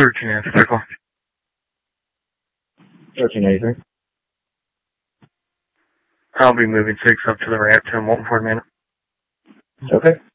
13 vehicle. 1383. I'll be moving 6 up to the ramp to 1 for a minute. Okay.